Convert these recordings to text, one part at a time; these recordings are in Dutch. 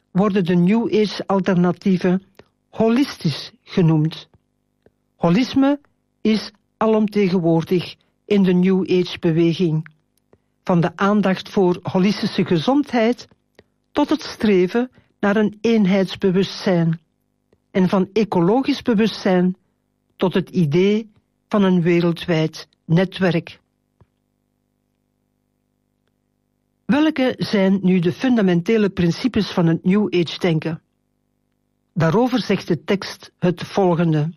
worden de New Age-alternatieven holistisch genoemd. Holisme is alomtegenwoordig in de New Age-beweging. Van de aandacht voor holistische gezondheid tot het streven naar een eenheidsbewustzijn. En van ecologisch bewustzijn tot het idee van een wereldwijd netwerk. Welke zijn nu de fundamentele principes van het New Age-denken? Daarover zegt de tekst het volgende.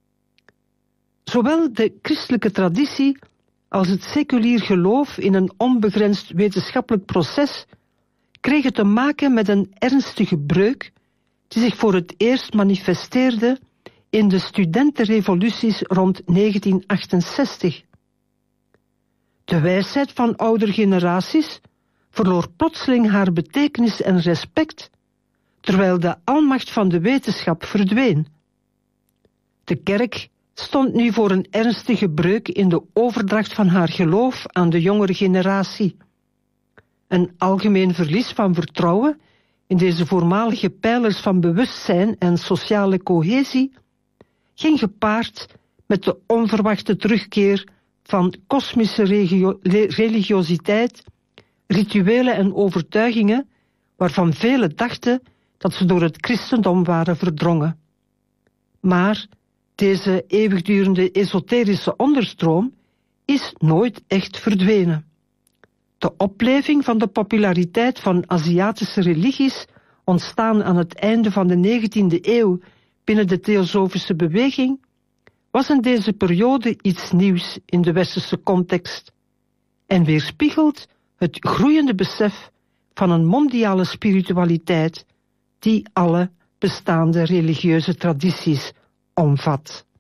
Zowel de christelijke traditie als het seculier geloof in een onbegrensd wetenschappelijk proces kregen te maken met een ernstige breuk die zich voor het eerst manifesteerde in de studentenrevoluties rond 1968. De wijsheid van oudere generaties verloor plotseling haar betekenis en respect, terwijl de almacht van de wetenschap verdween. De kerk stond nu voor een ernstige breuk in de overdracht van haar geloof aan de jongere generatie. Een algemeen verlies van vertrouwen in deze voormalige pijlers van bewustzijn en sociale cohesie ging gepaard met de onverwachte terugkeer van kosmische religiositeit, rituelen en overtuigingen waarvan velen dachten dat ze door het christendom waren verdrongen. Maar deze eeuwigdurende esoterische onderstroom is nooit echt verdwenen. De opleving van de populariteit van Aziatische religies, ontstaan aan het einde van de 19e eeuw binnen de theosofische beweging, was in deze periode iets nieuws in de westerse context en weerspiegelt het groeiende besef van een mondiale spiritualiteit die alle bestaande religieuze tradities omvat.